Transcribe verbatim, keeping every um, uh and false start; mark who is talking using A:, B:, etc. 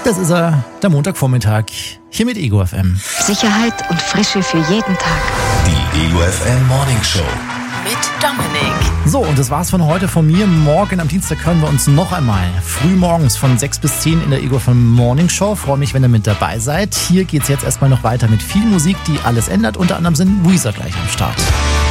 A: Das ist er, der Montagvormittag, hier mit Ego F M.
B: Sicherheit und Frische für jeden Tag.
C: Die Ego F M Morning Show.
D: Mit Dominik.
A: So, und das war's von heute von mir. Morgen am Dienstag hören wir uns noch einmal früh morgens von sechs bis zehn in der Ego F M Morning Show. Freue mich, wenn ihr mit dabei seid. Hier geht's jetzt erstmal noch weiter mit viel Musik, die alles ändert. Unter anderem sind Weezer gleich am Start.